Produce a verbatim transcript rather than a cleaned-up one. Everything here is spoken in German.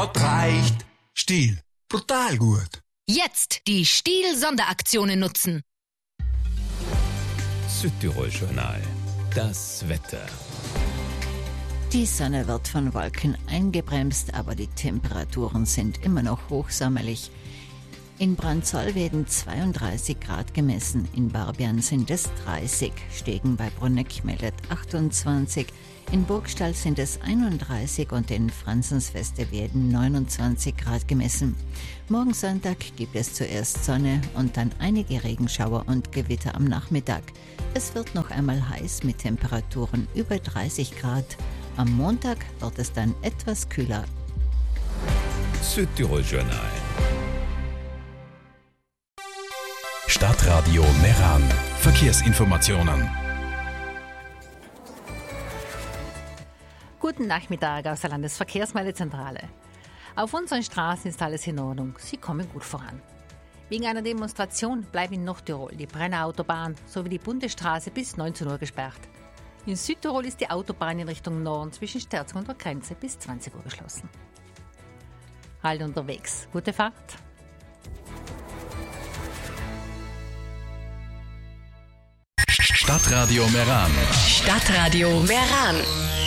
hat reicht. Stiel, brutal gut. Jetzt die Stiel-Sonderaktionen nutzen. Südtirol-Journal. Das Wetter. Die Sonne wird von Wolken eingebremst, aber die Temperaturen sind immer noch hochsommerlich. In Brandzol werden zweiunddreißig Grad gemessen, in Barbian sind es dreißig, Stegen bei Bruneck meldet achtundzwanzig, in Burgstall sind es einunddreißig und in Franzensfeste werden neunundzwanzig Grad gemessen. Morgen Sonntag gibt es zuerst Sonne und dann einige Regenschauer und Gewitter am Nachmittag. Es wird noch einmal heiß mit Temperaturen über dreißig Grad. Am Montag wird es dann etwas kühler. Südtirol-Journal. Stadtradio Meran. Verkehrsinformationen. Guten Nachmittag aus der Landesverkehrsmeldezentrale. Auf unseren Straßen ist alles in Ordnung. Sie kommen gut voran. Wegen einer Demonstration bleiben in Nordtirol die Brenner Autobahn sowie die Bundesstraße bis neunzehn Uhr gesperrt. In Südtirol ist die Autobahn in Richtung Norden zwischen Sterzing und der Grenze bis zwanzig Uhr geschlossen. Alle unterwegs. Gute Fahrt. Stadtradio Meran. Stadtradio Meran.